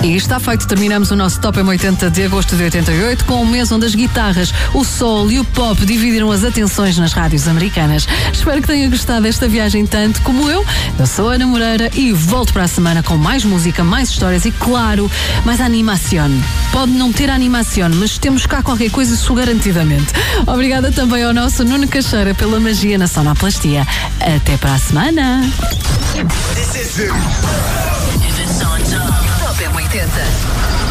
E está feito, terminamos o nosso Top M80 de agosto de 88 com um mês onde as guitarras, o soul e o pop dividiram as atenções nas rádios americanas. Espero que tenha gostado desta viagem tanto como eu. Eu sou a Ana Moreira e volto para a semana com mais música, mais histórias e, claro, mais animação. Pode não ter animação, mas temos cá qualquer coisa, isso garantidamente. Obrigada também ao nosso Nuno Caixeira pela magia na sonoplastia. Até para a semana. Top M80.